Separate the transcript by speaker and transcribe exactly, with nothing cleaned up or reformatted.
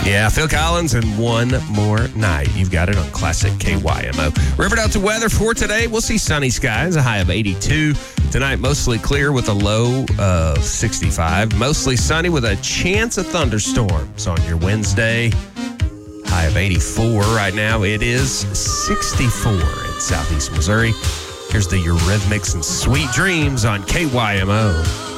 Speaker 1: Yeah, Phil Collins and One More Night. You've got it on Classic K Y M O. River Delta weather for today. We'll see sunny skies, a high of eighty-two. Tonight, mostly clear with a low of sixty-five. Mostly sunny with a chance of thunderstorms on your Wednesday. High of eighty-four. Right now, it is sixty-four in southeast Missouri. Here's the Eurythmics and Sweet Dreams on K Y M O.